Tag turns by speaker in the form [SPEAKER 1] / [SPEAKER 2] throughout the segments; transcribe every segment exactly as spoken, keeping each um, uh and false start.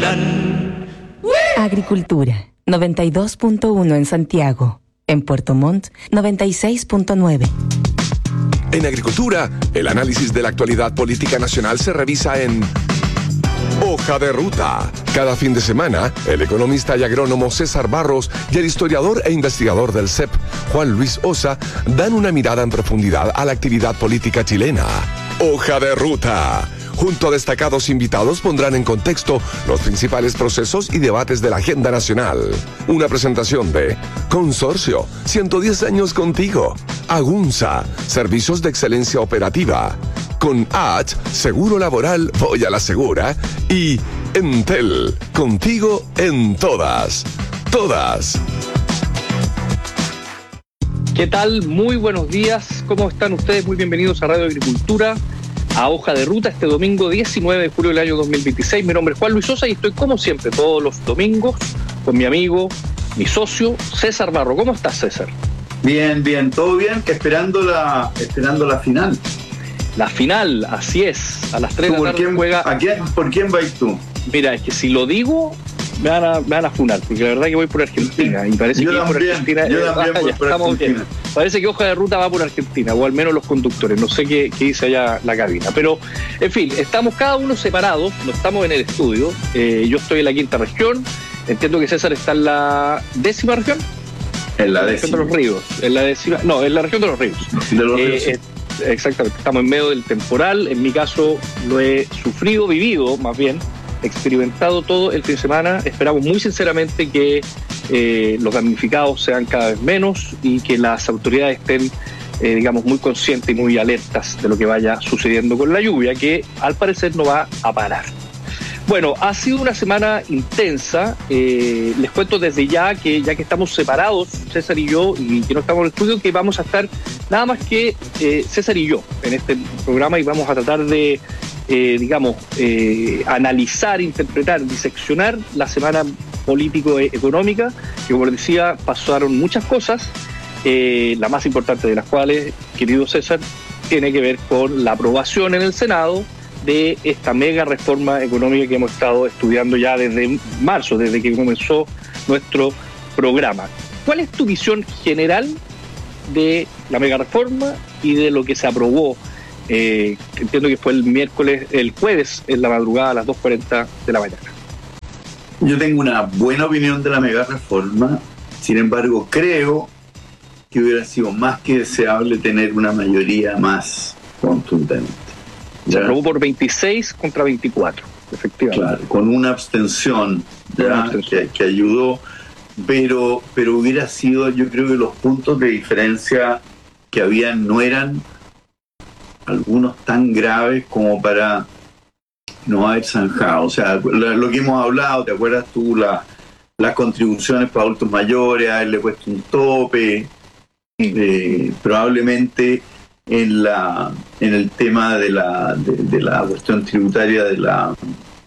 [SPEAKER 1] vuelan.
[SPEAKER 2] Agricultura, noventa y dos punto uno en Santiago. En Puerto Montt, noventa y seis punto nueve.
[SPEAKER 3] En Agricultura, el análisis de la actualidad política nacional se revisa en Hoja de Ruta. Cada fin de semana, el economista y agrónomo César Barros y el historiador e investigador del C E P, Juan Luis Osa, dan una mirada en profundidad a la actividad política chilena. Hoja de Ruta. Junto a destacados invitados pondrán en contexto los principales procesos y debates de la agenda nacional. Una presentación de Consorcio, ciento diez años contigo. Agunza, servicios de excelencia operativa. Con H, seguro laboral, voy a la segura. Y Entel, contigo en todas. Todas.
[SPEAKER 4] ¿Qué tal? Muy buenos días. ¿Cómo están ustedes? Muy bienvenidos a Radio Agricultura, a Hoja de Ruta, este domingo diecinueve de julio del año dos mil veintiséis. Mi nombre es Juan Luis Sosa y estoy como siempre todos los domingos con mi amigo, mi socio, César Barro. ¿Cómo estás, César?
[SPEAKER 5] Bien, bien, todo bien, que esperando la, esperando la final.
[SPEAKER 4] La final, así es, a las tres de la tarde
[SPEAKER 5] quién,
[SPEAKER 4] juega...
[SPEAKER 5] ¿a quién, ¿Por quién vais tú?
[SPEAKER 4] Mira, es que si lo digo, me van a, me van a funar, porque la verdad que voy por Argentina, y parece
[SPEAKER 5] yo
[SPEAKER 4] que
[SPEAKER 5] también,
[SPEAKER 4] por Argentina...
[SPEAKER 5] Yo
[SPEAKER 4] eh,
[SPEAKER 5] también
[SPEAKER 4] ah,
[SPEAKER 5] voy
[SPEAKER 4] ya,
[SPEAKER 5] por
[SPEAKER 4] estamos
[SPEAKER 5] Argentina.
[SPEAKER 4] bien. Parece que Hoja de Ruta va por Argentina, o al menos los conductores, no sé qué, qué dice allá la cabina. Pero, en fin, estamos cada uno separados, no estamos en el estudio. Eh, yo estoy en la quinta región, entiendo que César está en la décima región.
[SPEAKER 5] En la,
[SPEAKER 4] la
[SPEAKER 5] décima.
[SPEAKER 4] región de los ríos, en la décima, no, en la región de los ríos.
[SPEAKER 5] De los
[SPEAKER 4] Eh,
[SPEAKER 5] ríos.
[SPEAKER 4] eh, exactamente, estamos en medio del temporal. En mi caso lo he sufrido, vivido más bien, experimentado todo el fin de semana. Esperamos muy sinceramente que eh, los damnificados sean cada vez menos y que las autoridades estén, eh, digamos, muy conscientes y muy alertas de lo que vaya sucediendo con la lluvia, que al parecer no va a parar. Bueno, ha sido una semana intensa. Eh, les cuento desde ya que ya que estamos separados, César y yo, y que no estamos en el estudio, que vamos a estar nada más que eh, César y yo en este programa, y vamos a tratar de, eh, digamos, eh, analizar, interpretar, diseccionar la semana político-económica, que como les decía, pasaron muchas cosas, eh, la más importante de las cuales, querido César, tiene que ver con la aprobación en el Senado de esta mega reforma económica que hemos estado estudiando ya desde marzo, desde que comenzó nuestro programa. ¿Cuál es tu visión general de la mega reforma y de lo que se aprobó? Eh, entiendo que fue el miércoles, el jueves en la madrugada a las dos cuarenta de la mañana.
[SPEAKER 5] Yo tengo una buena opinión de la mega reforma, sin embargo creo que hubiera sido más que deseable tener una mayoría más contundente.
[SPEAKER 4] Se aprobó por veintiséis contra veinticuatro, efectivamente.
[SPEAKER 5] Claro, con una abstención, ¿ya?
[SPEAKER 4] Una abstención.
[SPEAKER 5] Que, que ayudó, pero, pero hubiera sido, yo creo que los puntos de diferencia que habían no eran algunos tan graves como para no haber zanjado. O sea, lo que hemos hablado, ¿te acuerdas tú? La, las contribuciones para adultos mayores, haberle puesto un tope, eh, probablemente... en la en el tema de la de, de la cuestión tributaria de la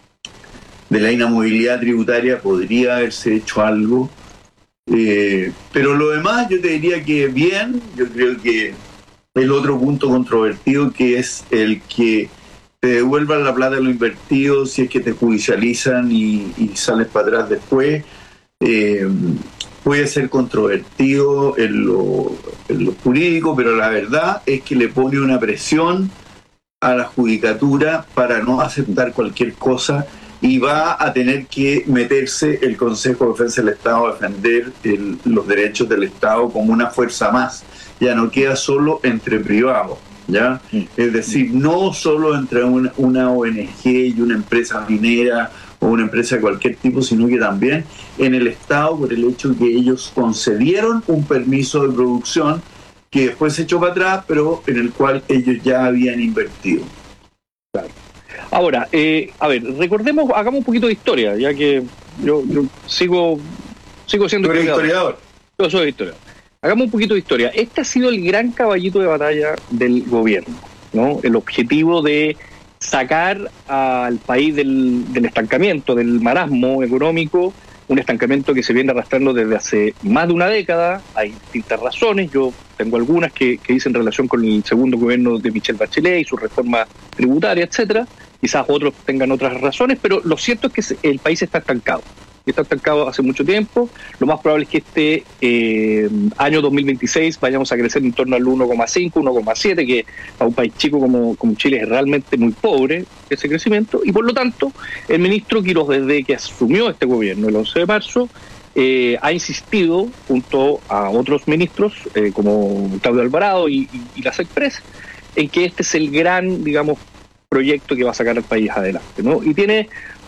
[SPEAKER 5] de la inamovilidad tributaria podría haberse hecho algo, eh, pero lo demás yo te diría que bien. Yo creo que el otro punto controvertido, que es el que te devuelvan la plata de lo invertido si es que te judicializan y, y sales para atrás después, eh, puede ser controvertido en lo, en lo jurídico, pero la verdad es que le pone una presión a la judicatura para no aceptar cualquier cosa, y va a tener que meterse el Consejo de Defensa del Estado a defender el, los derechos del Estado como una fuerza más. Ya no queda solo entre privados, ¿ya? Es decir, no solo entre una, una O N G y una empresa minera o una empresa de cualquier tipo, sino que también en el Estado, por el hecho que ellos concedieron un permiso de producción que después se echó para atrás, pero en el cual ellos ya habían invertido.
[SPEAKER 4] Claro. Ahora, eh, a ver, recordemos, hagamos un poquito de historia, ya que yo, yo sigo, sigo siendo
[SPEAKER 5] ¿Tú eres
[SPEAKER 4] historiador.
[SPEAKER 5] historiador?
[SPEAKER 4] Yo soy historiador. Hagamos un poquito de historia. Este ha sido el gran caballito de batalla del gobierno, ¿no? El objetivo de sacar al país del, del estancamiento, del marasmo económico, un estancamiento que se viene arrastrando desde hace más de una década. Hay distintas razones, yo tengo algunas que, que dicen relación con el segundo gobierno de Michelle Bachelet y su reforma tributaria, etcétera, quizás otros tengan otras razones, pero lo cierto es que el país está estancado. Está estancado hace mucho tiempo. Lo más probable es que este eh, año dos mil veintiséis vayamos a crecer en torno al uno coma cinco, uno coma siete, que para un país chico como, como Chile es realmente muy pobre ese crecimiento, y por lo tanto el ministro Quirós, desde que asumió este gobierno el once de marzo, eh, ha insistido junto a otros ministros eh, como Claudio Alvarado y, y, y las Express en que este es el gran, digamos, proyecto que va a sacar al país adelante, ¿no? Y tiene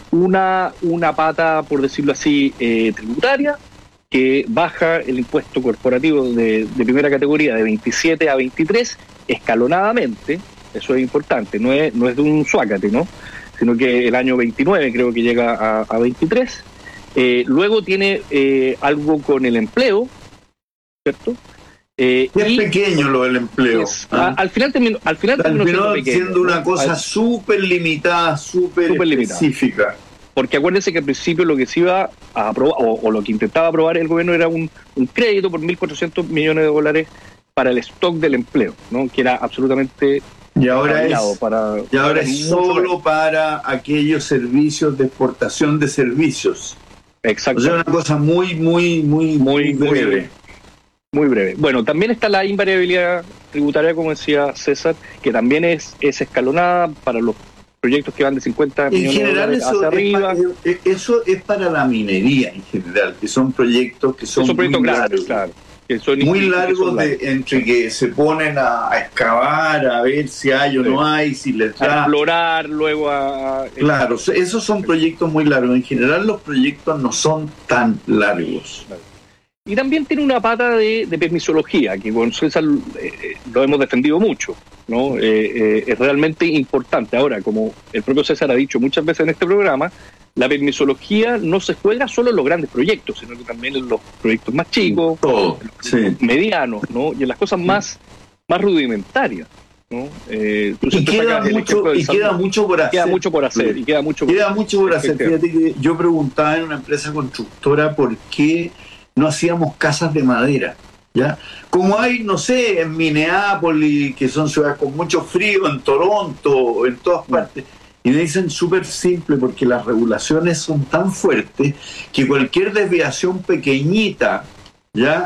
[SPEAKER 4] Una, una pata, por decirlo así, eh, tributaria, que baja el impuesto corporativo de, de primera categoría de veintisiete a veintitrés escalonadamente. Eso es importante, no es, no es de un suácate, ¿no? Sino que el año veintinueve creo que llega a, a veintitrés. Eh, luego tiene eh, algo con el empleo, ¿cierto?
[SPEAKER 5] Eh, es y pequeño lo del empleo.
[SPEAKER 4] Es, ¿ah? a, al final terminó, al final terminó
[SPEAKER 5] siendo, pequeño, siendo una ¿no? cosa súper limitada, súper específica.
[SPEAKER 4] Porque acuérdense que al principio lo que se iba a aprobar, o, o lo que intentaba aprobar el gobierno era un, un crédito por mil cuatrocientos millones de dólares para el stock del empleo, ¿no? Que era absolutamente...
[SPEAKER 5] Y ahora es, para, y ahora es solo para aquellos servicios de exportación de servicios.
[SPEAKER 4] Exacto.
[SPEAKER 5] O sea, una cosa muy, muy, muy,
[SPEAKER 4] muy, muy breve. Muy breve. Bueno, también está la invariabilidad tributaria, como decía César, que también es, es escalonada para los proyectos que van de cincuenta millones de dólares hacia arriba.
[SPEAKER 5] Es, eso es para la minería en general, que son proyectos que son,
[SPEAKER 4] son
[SPEAKER 5] muy
[SPEAKER 4] proyectos
[SPEAKER 5] largos.
[SPEAKER 4] Claro, que son
[SPEAKER 5] muy largos de, entre que se ponen a, a excavar, a ver si hay o sí. no hay, si les da...
[SPEAKER 4] A explorar, luego a...
[SPEAKER 5] Claro, esos son proyectos muy largos. En general los proyectos no son tan largos.
[SPEAKER 4] Claro. Y también tiene una pata de, de permisología, que con César eh, lo hemos defendido mucho, ¿no? Eh, eh, es realmente importante. Ahora, como el propio César ha dicho muchas veces en este programa, la permisología no se juega solo en los grandes proyectos, sino que también en los proyectos más chicos,
[SPEAKER 5] oh,
[SPEAKER 4] sí. medianos, ¿no? Y en las cosas más, más rudimentarias, ¿no? Eh,
[SPEAKER 5] y queda, mucho, y queda mucho por hacer.
[SPEAKER 4] Queda mucho por hacer. Y queda mucho,
[SPEAKER 5] queda mucho por hacer. Fíjate que yo preguntaba en una empresa constructora por qué no hacíamos casas de madera, ¿ya? Como hay, no sé, en Minneapolis, que son ciudades con mucho frío, en Toronto, en todas partes. Y me dicen súper simple, porque las regulaciones son tan fuertes que cualquier desviación pequeñita, ¿ya?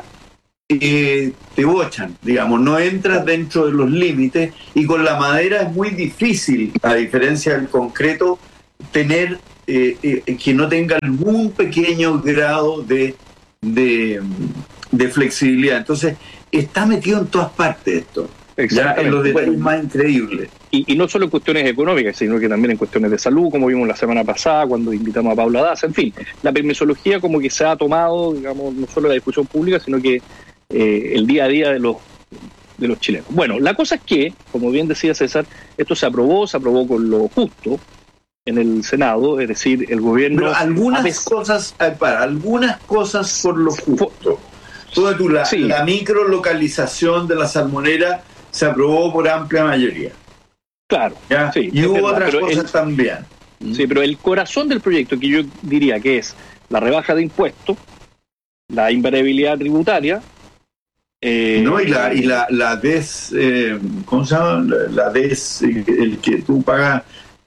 [SPEAKER 5] Eh, te bochan, digamos, no entras dentro de los límites, y con la madera es muy difícil, a diferencia del concreto, tener eh, eh, que no tenga algún pequeño grado de De, de flexibilidad. Entonces, está metido en todas partes esto. Ya en los detalles bueno, más increíbles.
[SPEAKER 4] Y, y no solo en cuestiones económicas, sino que también en cuestiones de salud, como vimos la semana pasada cuando invitamos a Paula Daza. En fin, la permisología como que se ha tomado, digamos, no solo en la discusión pública, sino que eh, el día a día de los de los chilenos. Bueno, la cosa es que, como bien decía César, esto se aprobó, se aprobó con lo justo en el Senado, es decir, el gobierno...
[SPEAKER 5] Pero algunas veces, cosas, para algunas cosas por lo justo. Toda tu, la, sí. la microlocalización de la salmonera se aprobó por amplia mayoría.
[SPEAKER 4] Claro.
[SPEAKER 5] ¿Ya? Sí, y hubo verdad, otras cosas el, también.
[SPEAKER 4] Sí, pero el corazón del proyecto, que yo diría que es la rebaja de impuestos, la invariabilidad tributaria...
[SPEAKER 5] Eh, no, y la, y la, la des... Eh, ¿Cómo se llama? La, la des... El que tú pagas...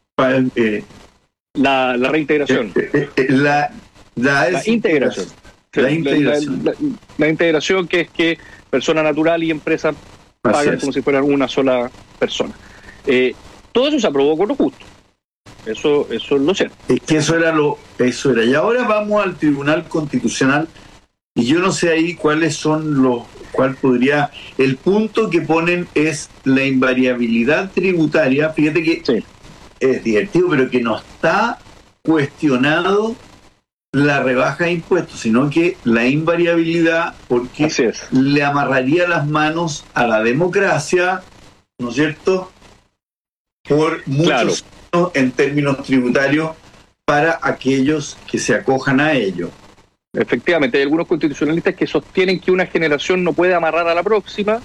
[SPEAKER 5] Eh,
[SPEAKER 4] la, la reintegración.
[SPEAKER 5] Eh, eh, la, la,
[SPEAKER 4] la integración.
[SPEAKER 5] La integración.
[SPEAKER 4] La, la, la, la integración, que es que persona natural y empresa pagan como si fueran una sola persona. Eh, todo eso se aprobó con lo justo. Eso, eso es lo cierto.
[SPEAKER 5] Es que eso era lo, eso era. Y ahora vamos al Tribunal Constitucional, y yo no sé ahí cuáles son los, cuál podría, el punto que ponen es la invariabilidad tributaria. Fíjate que sí. Es divertido, pero que no está cuestionado la rebaja de impuestos, sino que la invariabilidad, porque le amarraría las manos a la democracia, ¿no es cierto?, por muchos
[SPEAKER 4] claro.
[SPEAKER 5] años en términos tributarios para aquellos que se acojan a ello.
[SPEAKER 4] Efectivamente, hay algunos constitucionalistas que sostienen que una generación no puede amarrar a la próxima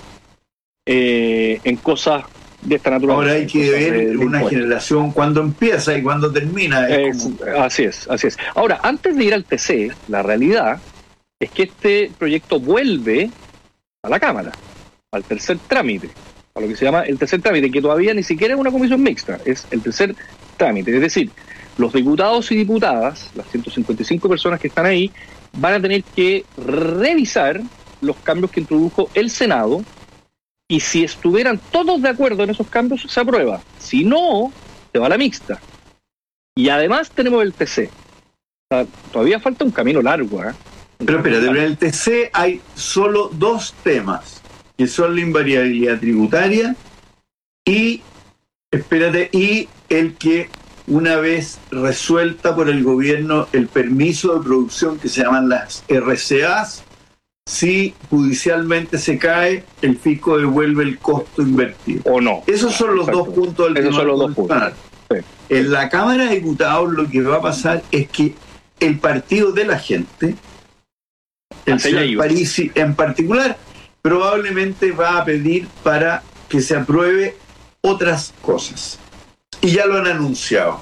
[SPEAKER 4] eh, en cosas de esta naturaleza.
[SPEAKER 5] Ahora hay que ver de, de una impuestos. generación cuándo empieza y cuándo termina.
[SPEAKER 4] Es es, como... Así es, así es. Ahora, antes de ir al T C, la realidad es que este proyecto vuelve a la Cámara, al tercer trámite, a lo que se llama el tercer trámite, que todavía ni siquiera es una comisión mixta, es el tercer trámite. Es decir, los diputados y diputadas, las ciento cincuenta y cinco personas que están ahí, van a tener que revisar los cambios que introdujo el Senado, y si estuvieran todos de acuerdo en esos cambios, se aprueba. Si no, se va a la mixta. Y además tenemos el T C. O sea, todavía falta un camino largo, ¿eh?
[SPEAKER 5] Pero espérate, en el T C hay solo dos temas, que son la invariabilidad tributaria y, espérate, y el que una vez resuelta por el gobierno el permiso de producción, que se llaman las R C As, si judicialmente se cae, el fisco devuelve el costo invertido.
[SPEAKER 4] O no.
[SPEAKER 5] Esos son los
[SPEAKER 4] Exacto.
[SPEAKER 5] dos puntos del
[SPEAKER 4] Esos son los dos puntos. Sí.
[SPEAKER 5] En la Cámara de Diputados lo que va a pasar es que el partido de la gente, el señor Parisi en particular, probablemente va a pedir para que se apruebe otras cosas. Y ya lo han anunciado.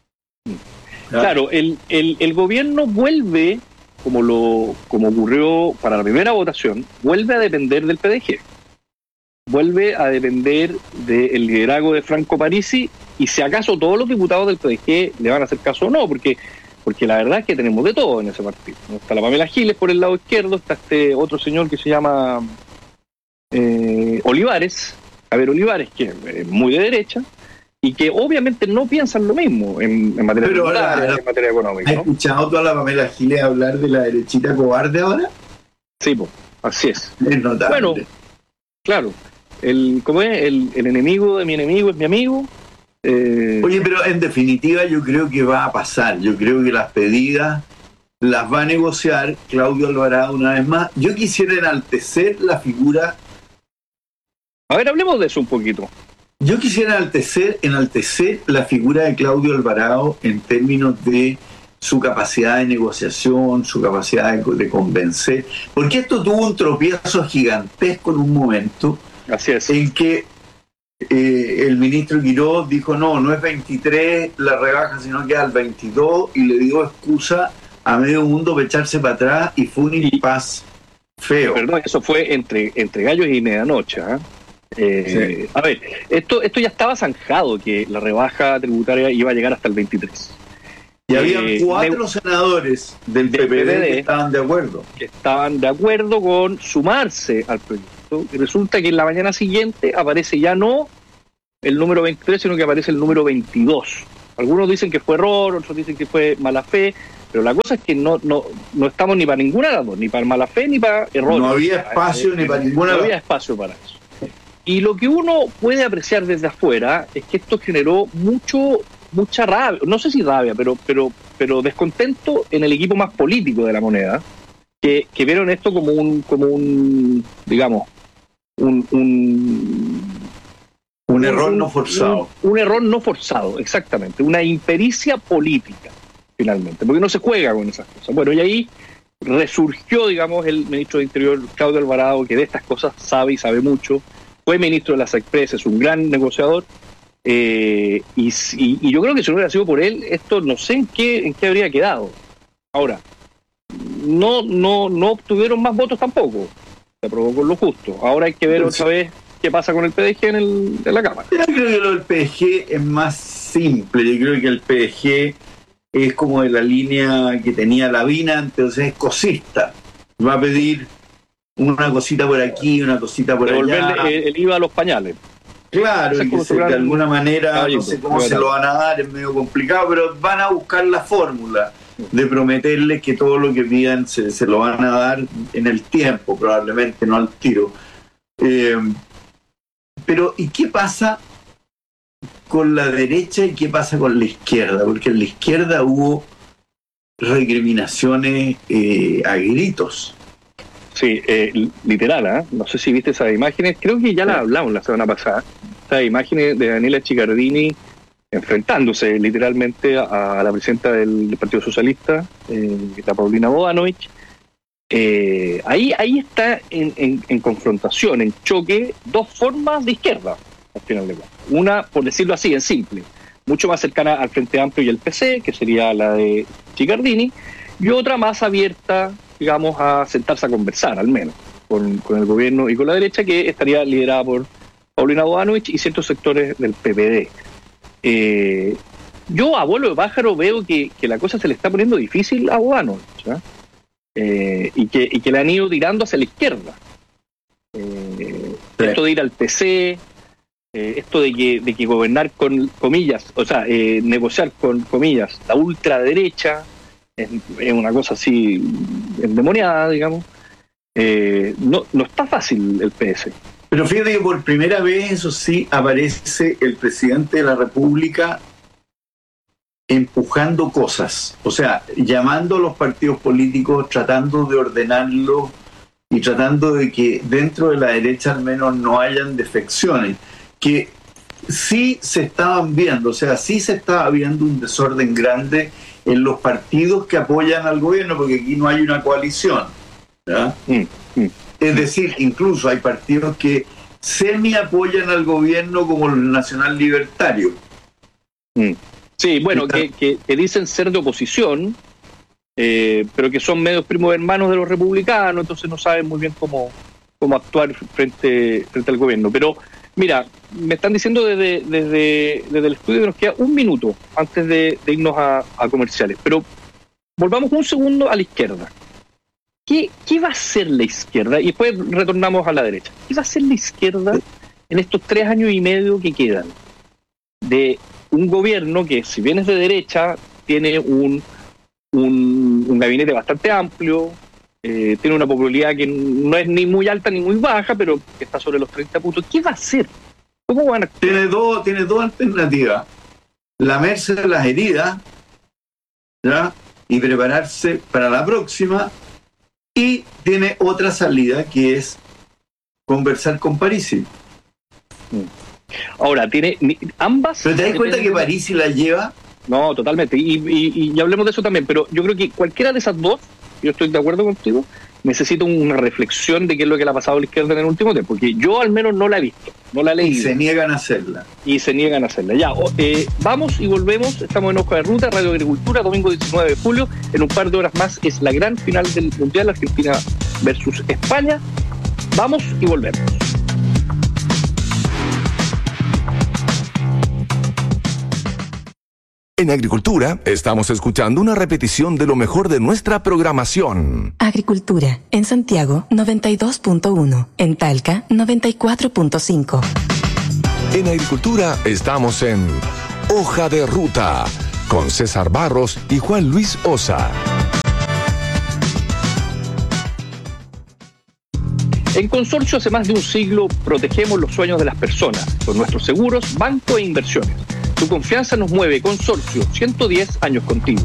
[SPEAKER 5] ¿Ah?
[SPEAKER 4] Claro, el, el, el gobierno vuelve, como lo como ocurrió para la primera votación, vuelve a depender del P D G. Vuelve a depender del liderazgo de Franco Parisi, y si acaso todos los diputados del P D G le van a hacer caso o no, porque porque la verdad es que tenemos de todo en ese partido. Está la Pamela Giles por el lado izquierdo, está este otro señor que se llama eh, Olivares, Javier Olivares, que es muy de derecha, y que obviamente no piensan lo mismo en, en materia
[SPEAKER 5] Pero
[SPEAKER 4] tributaria,
[SPEAKER 5] ahora,
[SPEAKER 4] en materia económica,
[SPEAKER 5] ¿has
[SPEAKER 4] ¿no?
[SPEAKER 5] escuchado toda la Pamela Giles hablar de la derechita cobarde ahora?
[SPEAKER 4] Sí, pues, así es.
[SPEAKER 5] Es notable.
[SPEAKER 4] Bueno, claro, el, ¿cómo es? El, el enemigo de mi enemigo es mi amigo. Eh,
[SPEAKER 5] Oye, pero en definitiva yo creo que va a pasar. Yo creo que las pedidas las va a negociar Claudio Alvarado una vez más. Yo quisiera enaltecer la figura...
[SPEAKER 4] a ver, hablemos de eso un poquito.
[SPEAKER 5] Yo quisiera enaltecer, enaltecer la figura de Claudio Alvarado en términos de su capacidad de negociación, su capacidad de, de convencer, porque esto tuvo un tropiezo gigantesco en un momento.
[SPEAKER 4] Así es.
[SPEAKER 5] En que eh, el ministro Quiroz dijo, no, no es veintitrés la rebaja, sino que al veintidós, y le dio excusa a medio mundo para echarse para atrás, y fue un impas feo.
[SPEAKER 4] Perdón, eso fue entre, entre gallos y medianoche, ¿eh? Eh, sí. A ver, esto esto ya estaba zanjado, que la rebaja tributaria iba a llegar hasta el veintitrés.
[SPEAKER 5] Y eh, había cuatro de, senadores del P P D, P P D que estaban de acuerdo.
[SPEAKER 4] Que estaban de acuerdo con sumarse al proyecto. Y resulta que en la mañana siguiente aparece ya no el número veintitrés, sino que aparece el número veintidós. Algunos dicen que fue error, otros dicen que fue mala fe, pero la cosa es que no no no estamos ni para ninguna de las dos, ni para mala fe ni para error.
[SPEAKER 5] No había espacio eh, ni para ninguna.
[SPEAKER 4] No había espacio para eso. Y lo que uno puede apreciar desde afuera es que esto generó mucho, mucha rabia, no sé si rabia, pero, pero, pero descontento en el equipo más político de la moneda, que, que vieron esto como un, como un, digamos, un, un,
[SPEAKER 5] un, un error no forzado.
[SPEAKER 4] Un, un error no forzado, exactamente, una impericia política, finalmente, porque no se juega con esas cosas. Bueno, y ahí resurgió, digamos, el ministro de Interior, Claudio Alvarado, que de estas cosas sabe y sabe mucho. Fue ministro de las Expresas, un gran negociador, eh, y, y, y yo creo que si no hubiera sido por él, esto no sé en qué en qué habría quedado. Ahora, no no no obtuvieron más votos tampoco, se aprobó con lo justo. Ahora hay que ver otra vez qué pasa con el P D G en, el, en la Cámara.
[SPEAKER 5] Yo creo que lo del P D G es más simple. Yo creo que el P D G es como de la línea que tenía Lavín, entonces es cosista. Va a pedir una cosita por aquí, una cosita por allá.
[SPEAKER 4] Devolverle el, el I V A a los pañales.
[SPEAKER 5] Claro, y que se, de alguna manera, caballito, no sé cómo se lo van a dar, es medio complicado, pero van a buscar la fórmula de prometerles que todo lo que pidan se, se lo van a dar en el tiempo, probablemente, no al tiro. Eh, pero, ¿y qué pasa con la derecha y qué pasa con la izquierda? Porque en la izquierda hubo recriminaciones eh, a gritos.
[SPEAKER 4] Sí, eh, literal, ¿eh? No sé si viste esas imágenes, creo que ya las hablamos la semana pasada, esas imágenes de Daniela Chiccardini enfrentándose literalmente a, a la presidenta del Partido Socialista, eh, la Paulina Bodanovich. Eh, ahí, ahí está en, en, en confrontación, en choque, dos formas de izquierda, al final de cuentas. Una, por decirlo así, en simple, mucho más cercana al Frente Amplio y el P C, que sería la de Chiccardini, y otra más abierta, digamos, a sentarse a conversar, al menos, con, con el gobierno y con la derecha, que estaría liderada por Paulina Bodanovich y ciertos sectores del P P D. Eh, yo, abuelo de pájaro, veo que, que la cosa se le está poniendo difícil a Bogdanovich, ¿eh? Eh, y, que, y que le han ido tirando hacia la izquierda. Eh, sí. Esto de ir al P C, eh, esto de que, de que gobernar con comillas, o sea, eh, negociar con comillas, la ultraderecha, es, es una cosa así endemoniada, digamos. Eh, no, no está fácil el P S.
[SPEAKER 5] Pero fíjate que por primera vez, eso sí, aparece el presidente de la República empujando cosas, o sea, llamando a los partidos políticos, tratando de ordenarlos y tratando de que dentro de la derecha al menos no hayan defecciones, que sí se estaban viendo, o sea, sí se estaba viendo un desorden grande en los partidos que apoyan al gobierno, porque aquí no hay una coalición, ¿verdad? Mm, mm. Es decir, incluso hay partidos que semi apoyan al gobierno como el Nacional Libertario.
[SPEAKER 4] Mm. Sí, bueno, que, que, que dicen ser de oposición, eh, pero que son medios primos hermanos de los republicanos, entonces no saben muy bien cómo, cómo actuar frente, frente al gobierno. Pero, mira, me están diciendo desde, desde, desde el estudio que nos queda un minuto antes de, de irnos a, a comerciales. Pero volvamos un segundo a la izquierda. ¿Qué, ¿Qué va a hacer la izquierda? Y después retornamos a la derecha. ¿Qué va a hacer la izquierda en estos tres años y medio que quedan? De un gobierno que, si bien es de derecha, tiene un, un, un gabinete bastante amplio, eh, tiene una popularidad que no es ni muy alta ni muy baja, pero que está sobre los treinta puntos. ¿Qué va a hacer? ¿Cómo van a actuar?
[SPEAKER 5] Tiene dos, tiene dos alternativas. Lamerse las heridas, ¿ya? Y prepararse para la próxima. Y tiene otra salida, que es conversar con Parisi.
[SPEAKER 4] Ahora, tiene ambas...
[SPEAKER 5] ¿Pero te das cuenta que Parisi la lleva?
[SPEAKER 4] No, totalmente. Y, y, y hablemos de eso también. Pero yo creo que cualquiera de esas dos, yo estoy de acuerdo contigo, necesita una reflexión de qué es lo que le ha pasado a la izquierda en el último tiempo. Porque yo al menos no la he visto, no la he leído.
[SPEAKER 5] Y se niegan a hacerla.
[SPEAKER 4] Y se niegan a hacerla. Ya, eh, vamos y volvemos. Estamos en Hoja de Ruta, Radio Agricultura, domingo diecinueve de julio. En un par de horas más es la gran final del Mundial, Argentina versus España. Vamos y volvemos.
[SPEAKER 3] En Agricultura estamos escuchando una repetición de lo mejor de nuestra programación.
[SPEAKER 2] Agricultura, en Santiago noventa y dos punto uno, en Talca noventa y cuatro punto cinco.
[SPEAKER 3] En Agricultura estamos en Hoja de Ruta, con César Barros y Juan Luis Osa.
[SPEAKER 4] En Consorcio hace más de un siglo protegemos los sueños de las personas con nuestros seguros, banco e inversiones. Tu confianza nos mueve. Consorcio, ciento diez años contigo.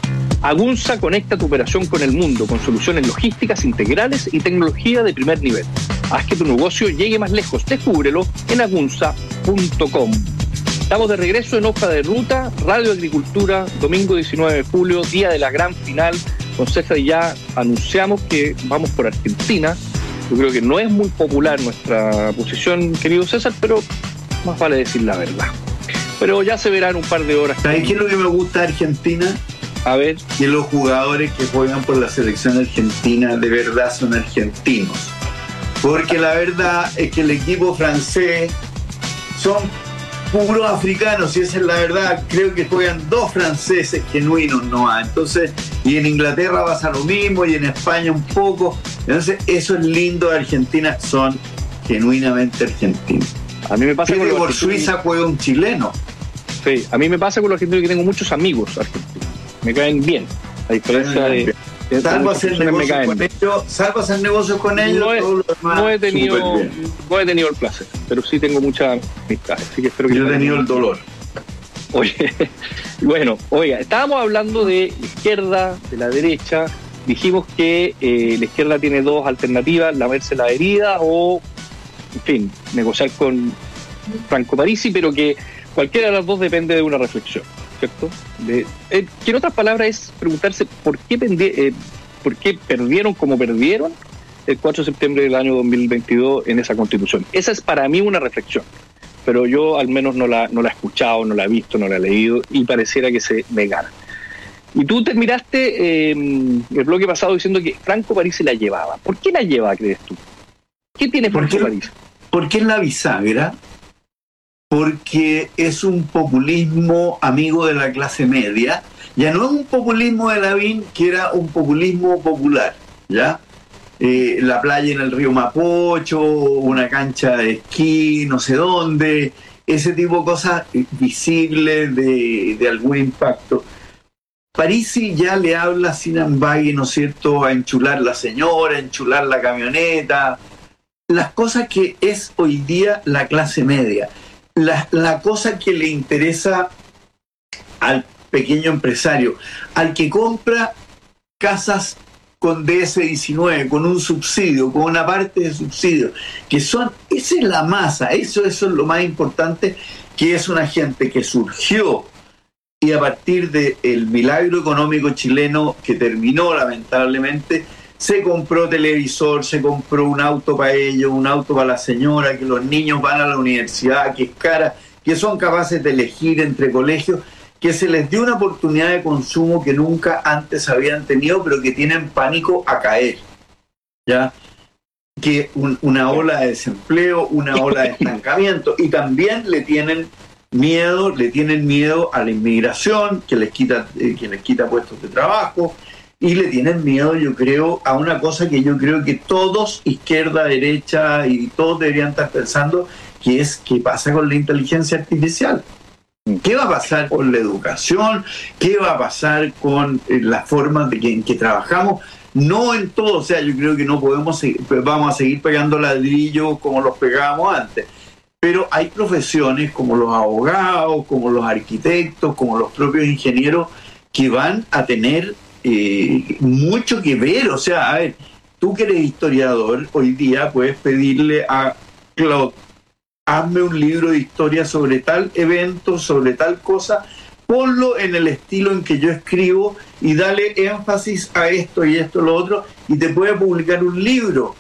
[SPEAKER 4] Agunza conecta tu operación con el mundo con soluciones logísticas integrales y tecnología de primer nivel. Haz que tu negocio llegue más lejos. Descúbrelo en agunza punto com. Estamos de regreso en Hoja de Ruta, Radio Agricultura, domingo diecinueve de julio, día de la gran final. Con César ya anunciamos que vamos por Argentina. Yo creo que no es muy popular nuestra posición, querido César, pero más vale decir la verdad. Pero ya se verá en un par de horas.
[SPEAKER 5] ¿Sabes qué es lo que me gusta de Argentina?
[SPEAKER 4] A ver.
[SPEAKER 5] Que los jugadores que juegan por la selección argentina de verdad son argentinos. Porque la verdad es que el equipo francés son puros africanos, y esa es la verdad. Creo que juegan dos franceses genuinos, ¿no? Entonces, y en Inglaterra pasa lo mismo, y en España un poco. Entonces, eso es lindo de Argentina, son genuinamente argentinos.
[SPEAKER 4] A mí me pasa
[SPEAKER 5] que
[SPEAKER 4] con
[SPEAKER 5] por Suiza juega un chileno.
[SPEAKER 4] Sí, a mí me pasa con los argentinos que tengo muchos amigos argentinos. Me caen bien, a diferencia de... de
[SPEAKER 5] salvo hacer negocios con ellos, salvo hacer negocios con ellos,
[SPEAKER 4] no he,
[SPEAKER 5] todo lo demás,
[SPEAKER 4] no he tenido, no he tenido el placer, pero sí tengo mucha amistad. Así que espero que
[SPEAKER 5] yo he tenido el dolor.
[SPEAKER 4] Oye, bueno, oiga, estábamos hablando de la izquierda, de la derecha. Dijimos que eh, la izquierda tiene dos alternativas: lamerse la herida o, en fin, negociar con Franco Parisi, pero que cualquiera de las dos depende de una reflexión, ¿cierto? De, eh, que en otras palabras es preguntarse por qué, pendi- eh, por qué perdieron como perdieron el cuatro de septiembre del año dos mil veintidós en esa Constitución. Esa es para mí una reflexión, pero yo al menos no la, no la he escuchado, no la he visto, no la he leído, y pareciera que se negara. Y tú terminaste eh, el bloque pasado diciendo que Franco Parisi la llevaba. ¿Por qué la lleva, crees tú? ¿Qué tiene Franco Parisi?
[SPEAKER 5] Porque es la bisagra porque es un populismo amigo de la clase media. Ya no es un populismo de Lavín, que era un populismo popular, ¿ya? Eh, la playa en el río Mapocho, una cancha de esquí, no sé dónde, ese tipo de cosas visibles de, de algún impacto. Parisi ya le habla sin ambague, ¿no es cierto?, a enchular la señora, a enchular la camioneta, las cosas que es hoy día la clase media, la, la cosa que le interesa al pequeño empresario, al que compra casas con D S diecinueve, con un subsidio, con una parte de subsidio, que son, esa es la masa, eso, eso es lo más importante, que es una gente que surgió y a partir del milagro económico chileno que terminó lamentablemente, se compró televisor, se compró un auto para ellos, un auto para la señora, que los niños van a la universidad, que es cara, que son capaces de elegir entre colegios, que se les dio una oportunidad de consumo que nunca antes habían tenido, pero que tienen pánico a caer, ¿ya? Que un, una ola de desempleo, una ola de estancamiento, y también le tienen miedo, le tienen miedo a la inmigración, que les quita, eh, que les quita puestos de trabajo, y le tienen miedo, yo creo, a una cosa que yo creo que todos, izquierda, derecha, y todos deberían estar pensando, que es qué pasa con la inteligencia artificial. ¿Qué va a pasar con la educación? ¿Qué va a pasar con eh, las formas de que, en que trabajamos? No en todo, o sea, yo creo que no podemos seguir, vamos a seguir pegando ladrillos como los pegábamos antes. Pero hay profesiones como los abogados, como los arquitectos, como los propios ingenieros, que van a tener eh, mucho que ver. O sea, a ver, tú que eres historiador, hoy día puedes pedirle a Claude, hazme un libro de historia sobre tal evento, sobre tal cosa, ponlo en el estilo en que yo escribo y dale énfasis a esto y esto, lo otro, y te puede publicar un libro.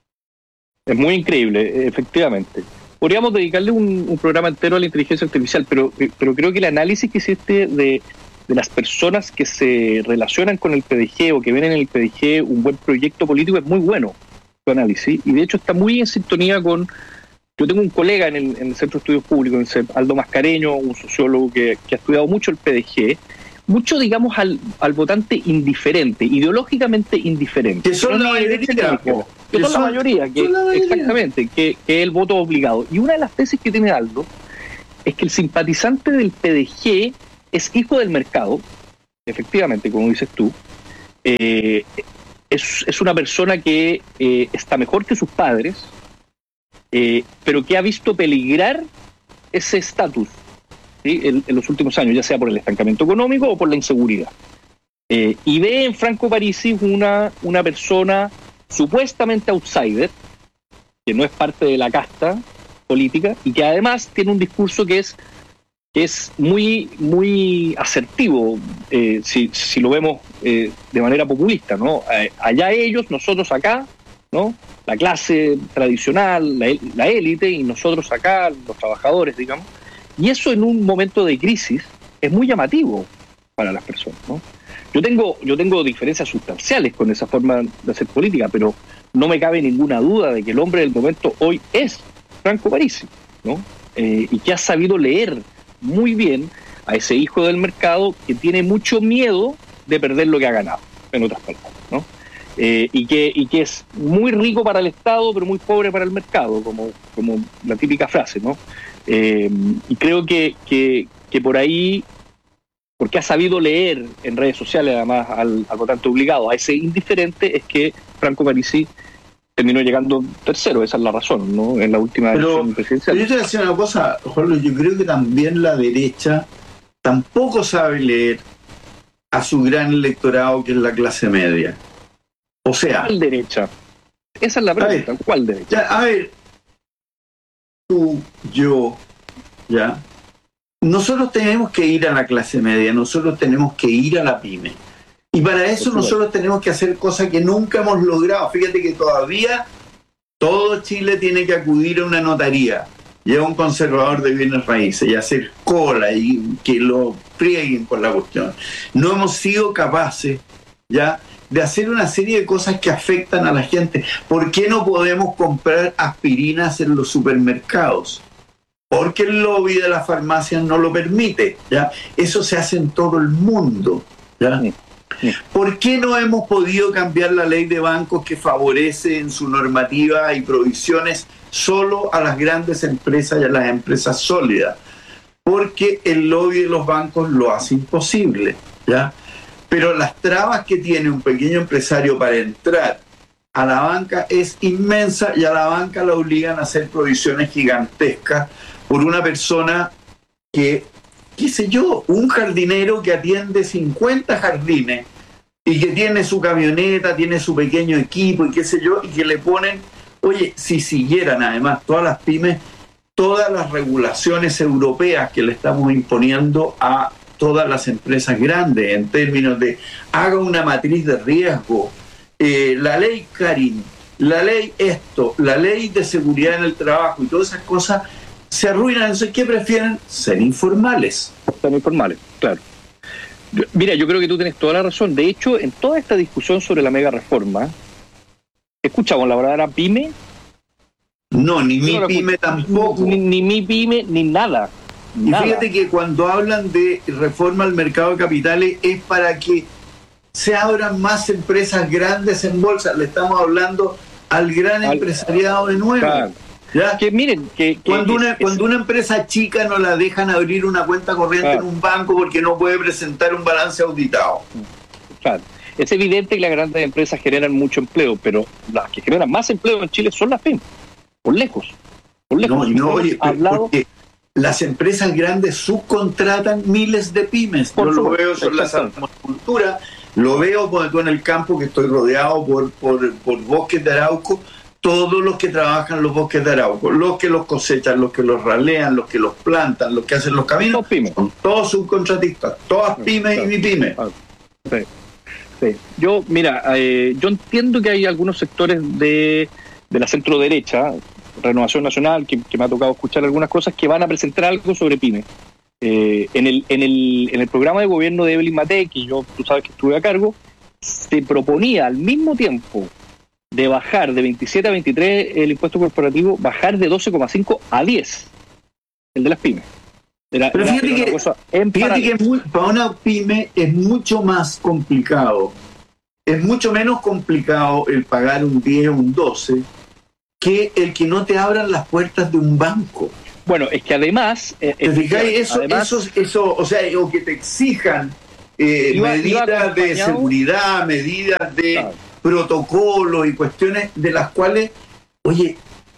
[SPEAKER 4] Es muy increíble, efectivamente. Podríamos dedicarle un, un programa entero a la inteligencia artificial, pero, pero creo que el análisis que hiciste de, de las personas que se relacionan con el P D G o que ven en el P D G un buen proyecto político es muy bueno, tu análisis, y de hecho está muy en sintonía con... Yo tengo un colega en el, en el Centro de Estudios Públicos, Aldo Mascareño, un sociólogo que, que ha estudiado mucho el P D G, mucho, digamos, al, al votante indiferente, ideológicamente indiferente.
[SPEAKER 5] Que son la mayoría.
[SPEAKER 4] Que son la mayoría, que, exactamente, que, que es el voto obligado. Y una de las tesis que tiene Aldo es que el simpatizante del P D G es hijo del mercado, efectivamente, como dices tú, eh, es, es una persona que eh, está mejor que sus padres, Eh, pero que ha visto peligrar ese estatus, ¿sí? en, en los últimos años, ya sea por el estancamiento económico o por la inseguridad. Eh, y ve en Franco Parisi una, una persona supuestamente outsider, que no es parte de la casta política, y que además tiene un discurso que es, que es muy, muy asertivo, eh, si, si lo vemos eh, de manera populista, ¿no? Eh, allá ellos, nosotros acá, ¿no? La clase tradicional, la, la élite, y nosotros acá, los trabajadores, digamos. Y eso en un momento de crisis es muy llamativo para las personas, ¿no? Yo tengo, yo tengo diferencias sustanciales con esa forma de hacer política, pero no me cabe ninguna duda de que el hombre del momento hoy es Franco Parisi, ¿no? Eh, y que ha sabido leer muy bien a ese hijo del mercado que tiene mucho miedo de perder lo que ha ganado, en otras palabras, ¿no? Eh, y, que, y que es muy rico para el Estado, pero muy pobre para el mercado, como, como la típica frase, ¿no? Eh, y creo que, que, que por ahí, porque ha sabido leer en redes sociales, además, al, al votante obligado, a ese indiferente, es que Franco Parisi terminó llegando tercero. Esa es la razón, ¿no? En la última
[SPEAKER 5] pero,
[SPEAKER 4] elección presidencial.
[SPEAKER 5] Pero yo te voy a decir una cosa, Juan Luis, yo creo que también la derecha tampoco sabe leer a su gran electorado, que es la clase media. O sea...
[SPEAKER 4] ¿Cuál derecha? Esa es la pregunta.
[SPEAKER 5] A ver,
[SPEAKER 4] ¿Cuál derecha?
[SPEAKER 5] Ya, a ver, tú, yo, ya. Nosotros tenemos que ir a la clase media, nosotros tenemos que ir a la pyme. Y para eso nosotros tenemos que hacer cosas que nunca hemos logrado. Fíjate que todavía todo Chile tiene que acudir a una notaría y a un conservador de bienes raíces y hacer cola y que lo frieguen por la cuestión. No hemos sido capaces, ya, de hacer una serie de cosas que afectan a la gente. ¿Por qué no podemos comprar aspirinas en los supermercados? porque el lobby de las farmacias no lo permite, ¿ya? Eso se hace en todo el mundo, ¿ya? ¿Por qué no hemos podido cambiar la ley de bancos que favorece en su normativa y provisiones solo a las grandes empresas y a las empresas sólidas? Porque el lobby de los bancos lo hace imposible, ¿ya? Pero las trabas que tiene un pequeño empresario para entrar a la banca es inmensa, y a la banca la obligan a hacer provisiones gigantescas por una persona que, qué sé yo, un jardinero que atiende cincuenta jardines y que tiene su camioneta, tiene su pequeño equipo y qué sé yo, y que le ponen, oye, si siguieran además todas las pymes, todas las regulaciones europeas que le estamos imponiendo a todas las empresas grandes en términos de haga una matriz de riesgo, eh, la ley Karin, la ley esto, la ley de seguridad en el trabajo y todas esas cosas se arruinan. Entonces, ¿qué prefieren? Ser informales.
[SPEAKER 4] Ser informales, claro. Mira, yo creo que tú tienes toda la razón. De hecho, en toda esta discusión sobre la mega reforma, ¿escuchamos la palabra pyme?
[SPEAKER 5] No, ni mi pyme tampoco.
[SPEAKER 4] Ni, ni mi pyme, ni nada.
[SPEAKER 5] Y nada. Fíjate que cuando hablan de reforma al mercado de capitales es para que se abran más empresas grandes en bolsa. Le estamos hablando al gran al, empresariado de nuevo. Claro. ¿Ya?
[SPEAKER 4] Que miren, que, que
[SPEAKER 5] cuando, una,
[SPEAKER 4] es,
[SPEAKER 5] cuando una empresa chica no la dejan abrir una cuenta corriente claro. en un banco porque no puede presentar un balance auditado.
[SPEAKER 4] Claro. Es evidente que las grandes empresas generan mucho empleo, pero las que generan más empleo en Chile son las pymes. Por lejos. Por lejos.
[SPEAKER 5] No, no, oye, hablado... porque las empresas grandes subcontratan miles de pymes. Por Yo favor, lo veo sobre la agricultura, lo veo cuando estoy en el campo, que estoy rodeado por, por, por bosques de arauco, todos los que trabajan los bosques de arauco, los que los cosechan, los que los ralean, los que los plantan, los que hacen los caminos, son todos subcontratistas, todas pymes sí, y mi pyme.
[SPEAKER 4] Sí, sí. Yo, mira, eh, yo entiendo que hay algunos sectores de, de la centro derecha, Renovación Nacional, que, que me ha tocado escuchar algunas cosas, que van a presentar algo sobre pymes. Eh, en, el, en, el, en el programa de gobierno de Evelyn Matei, que yo, tú sabes que estuve a cargo, se proponía al mismo tiempo de bajar de veintisiete a veintitrés el impuesto corporativo, bajar de doce coma cinco a diez, el de las pymes. Era,
[SPEAKER 5] Pero fíjate, era, era que, cosa fíjate que muy, para una pyme es mucho más complicado, es mucho menos complicado el pagar un diez o un doce que el que no te abran las puertas de un banco.
[SPEAKER 4] Bueno, es que además...
[SPEAKER 5] Eh, ¿Te fijáis? Eso, además, eso, eso, o sea, o que te exijan eh, iba, medidas iba de seguridad, medidas de claro. protocolo y cuestiones de las cuales, oye,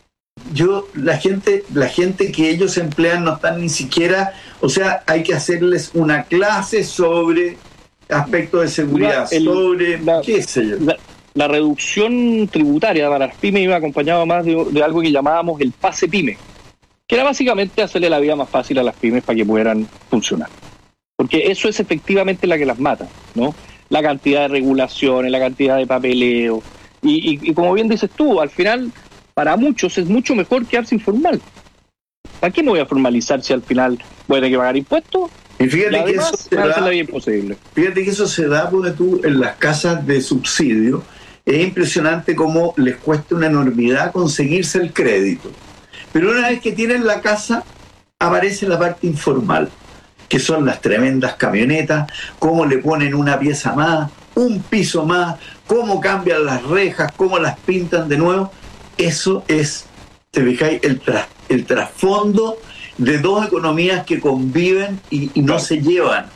[SPEAKER 5] yo, la gente, la gente que ellos emplean no están ni siquiera, o sea, hay que hacerles una clase sobre aspectos de seguridad, el, sobre,
[SPEAKER 4] la,
[SPEAKER 5] qué sé yo.
[SPEAKER 4] La, la reducción tributaria para las pymes iba acompañada más de, de algo que llamábamos el pase pyme, que era básicamente hacerle la vida más fácil a las pymes para que pudieran funcionar. Porque eso es efectivamente la que las mata, ¿no? La cantidad de regulaciones, la cantidad de papeleo. Y, y, y como bien dices tú, al final, para muchos es mucho mejor quedarse informal. ¿Para qué me voy a formalizar si al final voy a tener que pagar impuestos?
[SPEAKER 5] Y fíjate, y que, eso se da,
[SPEAKER 4] la vida imposible.
[SPEAKER 5] fíjate que eso se da porque tú en las casas de subsidio es impresionante cómo les cuesta una enormidad conseguirse el crédito. Pero una vez que tienen la casa, aparece la parte informal, que son las tremendas camionetas, cómo le ponen una pieza más, un piso más, cómo cambian las rejas, cómo las pintan de nuevo. Eso es, te fijáis, el, tras, el trasfondo de dos economías que conviven y, y no se llevan.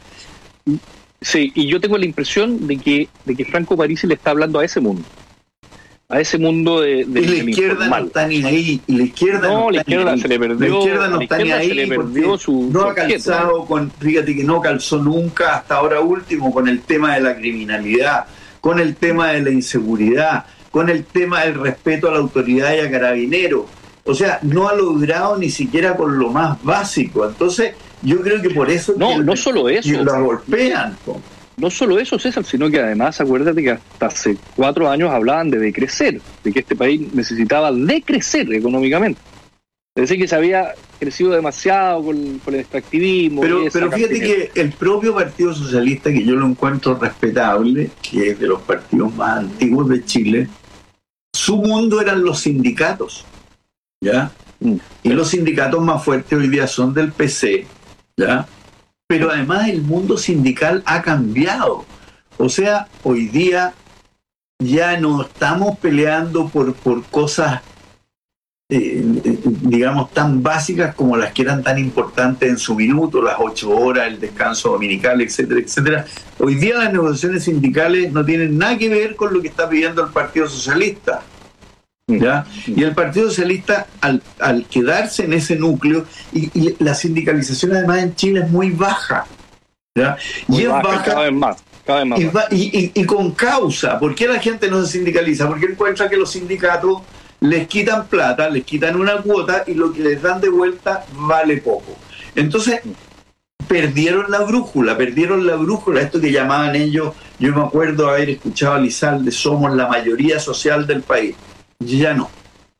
[SPEAKER 4] Sí, y yo tengo la impresión de que, de que Franco Parisi le está hablando a ese mundo. A ese mundo de, de
[SPEAKER 5] y la izquierda no está ni ahí. Y la izquierda
[SPEAKER 4] no,
[SPEAKER 5] no
[SPEAKER 4] la izquierda se le perdió.
[SPEAKER 5] La izquierda no está ni ahí. Se le perdió su, no ha calzado con, fíjate que no calzó nunca hasta ahora último con el tema de la criminalidad, con el tema de la inseguridad, con el tema del respeto a la autoridad y a Carabineros. O sea, no ha logrado ni siquiera con lo más básico. Entonces, yo creo que por eso
[SPEAKER 4] no,
[SPEAKER 5] que
[SPEAKER 4] no solo eso,
[SPEAKER 5] que lo golpean. ¿No?
[SPEAKER 4] No solo eso, César, sino que además, acuérdate que hasta hace cuatro años hablaban de decrecer, de que este país necesitaba decrecer económicamente. Es decir, que se había crecido demasiado con, con el extractivismo.
[SPEAKER 5] Pero, pero fíjate que el propio Partido Socialista, que yo lo encuentro respetable, que es de los partidos más antiguos de Chile, su mundo eran los sindicatos, ¿ya? Mm. Y los sindicatos más fuertes hoy día son del P C, ¿ya? Pero además el mundo sindical ha cambiado. O sea, hoy día ya no estamos peleando por, por cosas, eh, digamos, tan básicas como las que eran tan importantes en su minuto, las ocho horas, el descanso dominical, etcétera, etcétera. Hoy día las negociaciones sindicales no tienen nada que ver con lo que está pidiendo el Partido Socialista, ¿ya? Y el Partido Socialista, al, al quedarse en ese núcleo, y, y la sindicalización además en Chile es muy baja, ¿ya?
[SPEAKER 4] Muy
[SPEAKER 5] y es
[SPEAKER 4] baja,
[SPEAKER 5] baja
[SPEAKER 4] cada vez más. Cada vez más
[SPEAKER 5] y, va, y, y, y con causa. ¿Por qué la gente no se sindicaliza? Porque encuentra que los sindicatos les quitan plata, les quitan una cuota y lo que les dan de vuelta vale poco. Entonces perdieron la brújula, perdieron la brújula, esto que llamaban ellos, yo me acuerdo haber escuchado a Lizalde, somos la mayoría social del país. Ya no.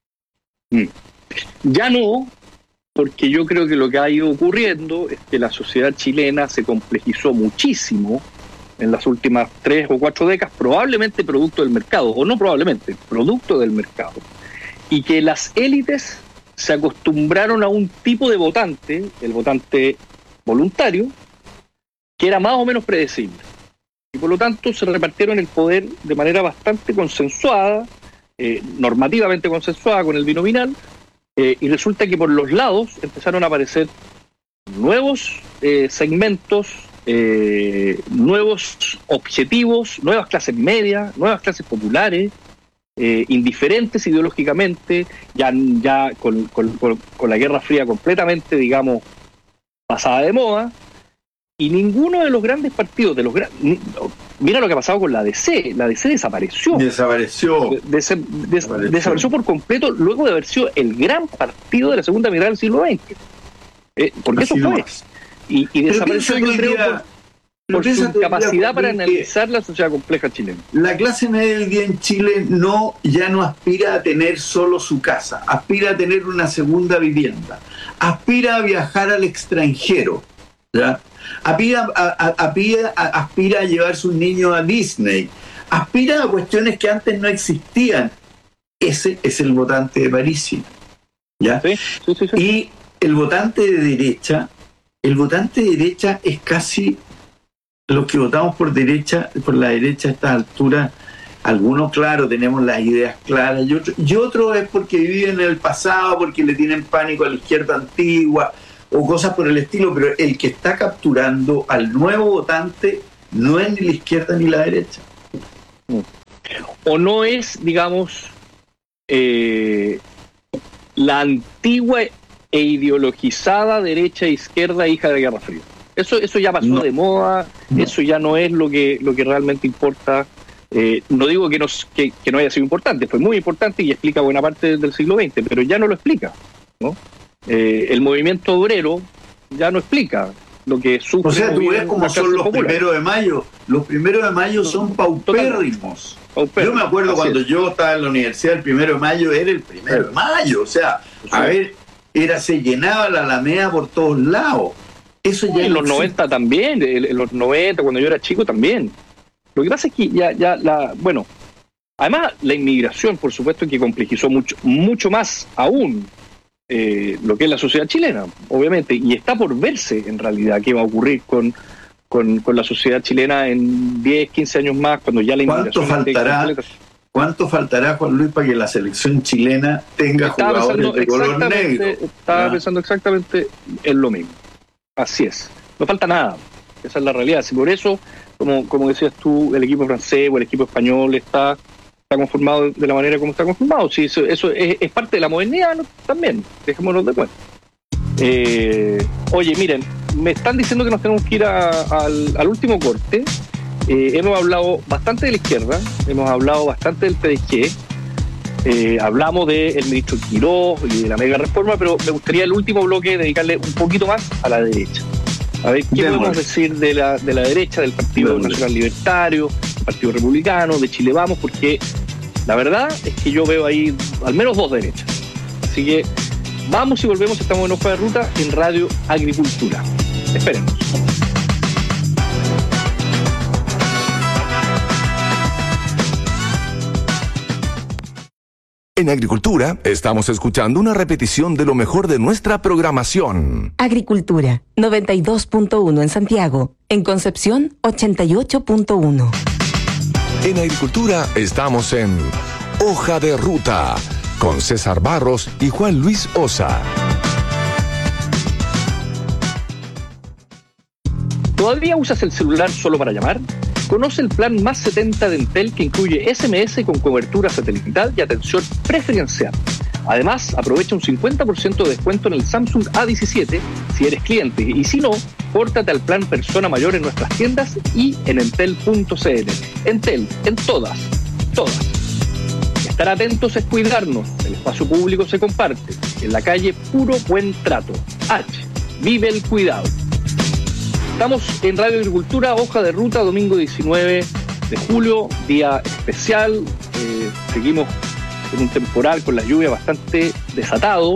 [SPEAKER 4] Ya no, porque yo creo que lo que ha ido ocurriendo es que la sociedad chilena se complejizó muchísimo en las últimas tres o cuatro décadas, probablemente producto del mercado, o no probablemente, producto del mercado, y que las élites se acostumbraron a un tipo de votante, el votante voluntario, que era más o menos predecible. Y por lo tanto se repartieron el poder de manera bastante consensuada, eh, normativamente consensuada con el binominal, eh, y resulta que por los lados empezaron a aparecer nuevos eh, segmentos, Eh, nuevos objetivos, nuevas clases medias, nuevas clases populares, eh, indiferentes ideológicamente, ya, ya con, con, con, con la Guerra Fría completamente, digamos, pasada de moda, y ninguno de los grandes partidos, de los gran... mira lo que ha pasado con la D C, la D C desapareció.
[SPEAKER 5] Desapareció.
[SPEAKER 4] De, de, de,
[SPEAKER 5] desapareció.
[SPEAKER 4] Desapareció por completo luego de haber sido el gran partido de la segunda mitad del siglo veinte. Eh, porque
[SPEAKER 5] Así
[SPEAKER 4] eso fue.
[SPEAKER 5] Más.
[SPEAKER 4] Y, y desapareció, yo creo, día, por, por su capacidad para analizar la sociedad compleja chilena.
[SPEAKER 5] La clase media hoy día en Chile no, ya no aspira a tener solo su casa, aspira a tener una segunda vivienda, aspira a viajar al extranjero, ¿ya? Aspira, a, a, aspira, a, aspira a llevar sus niños a Disney, aspira a cuestiones que antes no existían. Ese es el votante de Parisi, ¿ya?
[SPEAKER 4] Sí, sí, sí, sí.
[SPEAKER 5] Y el votante de derecha, el votante de derecha es casi los que votamos por derecha, por la derecha a estas alturas. Algunos, claro, tenemos las ideas claras, y otros y otro es porque viven en el pasado, porque le tienen pánico a la izquierda antigua o cosas por el estilo, pero el que está capturando al nuevo votante no es ni la izquierda ni la derecha.
[SPEAKER 4] O no es, digamos, eh, la antigua e ideologizada derecha e izquierda hija de Guerra Fría. Eso, eso ya pasó no. de moda, no. Eso ya no es lo que, lo que realmente importa. Eh, no digo que no, que, que no haya sido importante, fue muy importante y explica buena parte del siglo veinte, pero ya no lo explica, ¿no? Eh, el movimiento obrero ya no explica lo que sufre.
[SPEAKER 5] O sea, tú ves cómo son los popular. primeros de mayo. Los primeros de mayo son paupérrimos. Yo me acuerdo Así cuando es. yo estaba en la universidad, el primero de mayo era el primero de mayo. O sea, sí. a ver, era, se llenaba la Alameda por todos lados. Eso ya en
[SPEAKER 4] los noventa también, en los noventa, cuando yo era chico también. Lo que pasa es que ya, ya la, bueno, además la inmigración, por supuesto, que complejizó mucho, mucho más aún eh, lo que es la sociedad chilena, obviamente, y está por verse en realidad qué va a ocurrir con, con, con la sociedad chilena en diez, quince años más, cuando ya la inmigración...
[SPEAKER 5] ¿Cuánto faltará, ¿cuánto faltará, Juan Luis, para que la selección chilena tenga
[SPEAKER 4] estaba
[SPEAKER 5] jugadores de color negro?
[SPEAKER 4] Estaba ¿Ah? pensando exactamente en lo mismo. Así es, no falta nada, esa es la realidad. Si por eso, como, como decías tú, el equipo francés o el equipo español está, está conformado de la manera como está conformado, sí, eso, eso es, es parte de la modernidad, ¿no? También, dejémonos de cuenta. Eh, oye, miren, me están diciendo que nos tenemos que ir a, a, al, al último corte. Eh, hemos hablado bastante de la izquierda, hemos hablado bastante del P D G, eh, hablamos del ministro Quiroz y de la mega reforma, pero me gustaría el último bloque dedicarle un poquito más a la derecha. A ver, ¿qué podemos decir de la, de la derecha, del Partido Nacional Libertario, del Partido Republicano, de Chile Vamos? Porque la verdad es que yo veo ahí al menos dos derechas. Así que vamos y volvemos, estamos en Hoja de Ruta en Radio Agricultura. Esperemos.
[SPEAKER 3] En Agricultura, estamos escuchando una repetición de lo mejor de nuestra programación.
[SPEAKER 2] Agricultura, noventa y dos punto uno en Santiago. En Concepción, ochenta y ocho punto uno.
[SPEAKER 3] En Agricultura, estamos en Hoja de Ruta, con César Barros y Juan Luis Osa.
[SPEAKER 4] ¿Todavía usas el celular solo para llamar? Conoce el plan Más setenta de Entel, que incluye ese eme ese con cobertura satelital y atención preferencial. Además, aprovecha un cincuenta por ciento de descuento en el Samsung A diecisiete si eres cliente, y si no, pórtate al plan Persona Mayor en nuestras tiendas y en entel punto c l. Entel, en todas, todas. Estar atentos es cuidarnos. El espacio público se comparte. En la calle, puro buen trato. H. Vive el cuidado. Estamos en Radio Agricultura, Hoja de Ruta, domingo diecinueve de julio, día especial. Eh, seguimos en un temporal con la lluvia bastante desatado.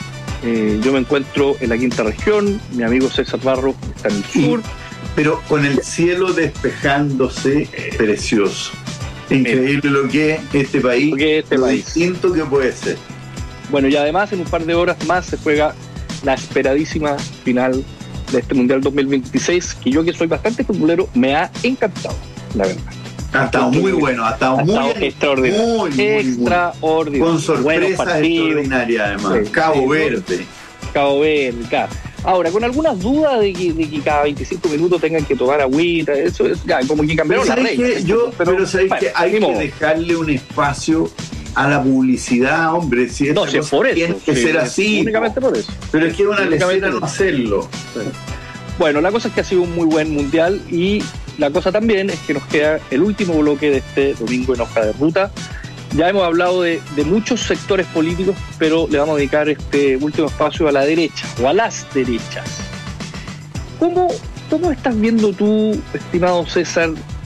[SPEAKER 4] Eh, yo me encuentro en la quinta región, mi amigo César Barros está en el sur.
[SPEAKER 5] Pero con el cielo despejándose, precioso. Increíble lo que es este país,
[SPEAKER 4] que es este
[SPEAKER 5] lo
[SPEAKER 4] país.
[SPEAKER 5] distinto que puede ser.
[SPEAKER 4] Bueno, y además en un par de horas más se juega la esperadísima final de este Mundial dos mil veintiséis, que yo, que soy bastante futbolero, me ha encantado, la verdad.
[SPEAKER 5] Ha estado muy bueno, ha estado
[SPEAKER 4] ha
[SPEAKER 5] muy
[SPEAKER 4] estado extraordinario.
[SPEAKER 5] Muy, muy
[SPEAKER 4] extraordinario.
[SPEAKER 5] Con sorpresas extraordinarias, además.
[SPEAKER 4] Sí,
[SPEAKER 5] Cabo
[SPEAKER 4] sí,
[SPEAKER 5] Verde.
[SPEAKER 4] Cabo Verde, claro. Ahora, con algunas dudas de que, de que cada veinticinco minutos tengan que tomar agüita, eso es ya, como que cambiaron las reglas.
[SPEAKER 5] Yo, pero, pero sabéis
[SPEAKER 4] bueno,
[SPEAKER 5] que hay que
[SPEAKER 4] modo.
[SPEAKER 5] dejarle un espacio a la publicidad, hombre. Si
[SPEAKER 4] no, si es por eso.
[SPEAKER 5] Tiene que
[SPEAKER 4] sí,
[SPEAKER 5] ser así.
[SPEAKER 4] Únicamente por eso.
[SPEAKER 5] Pero es que es una lecera no hacerlo.
[SPEAKER 4] Bueno, la cosa es que ha sido un muy buen mundial, y la cosa también es que nos queda el último bloque de este domingo en Hoja de Ruta. Ya hemos hablado de, de muchos sectores políticos, pero le vamos a dedicar este último espacio a la derecha, o a las derechas. ¿Cómo, cómo estás viendo tú, estimado César?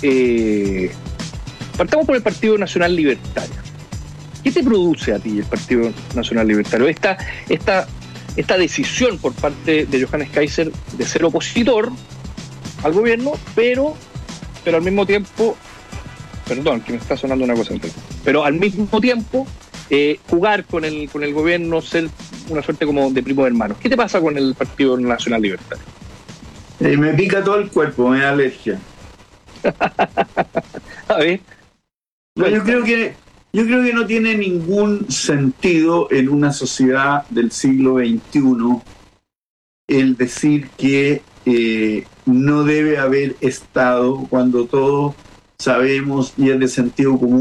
[SPEAKER 4] Eh, partamos por el Partido Nacional Libertario. ¿Qué te produce a ti el Partido Nacional Libertario? Esta, esta, esta decisión por parte de Johannes Kaiser de ser opositor al gobierno, pero, pero al mismo tiempo, perdón, que me está sonando una cosa, pero al mismo tiempo eh, jugar con el, con el gobierno, ser una suerte como de primo hermano. ¿Qué te pasa con el Partido Nacional Libertario?
[SPEAKER 5] Eh, me pica todo el cuerpo, me da alergia.
[SPEAKER 4] A ver.
[SPEAKER 5] No, yo creo que yo creo que no tiene ningún sentido en una sociedad del siglo veintiuno el decir que eh, no debe haber Estado cuando todos sabemos y es de sentido común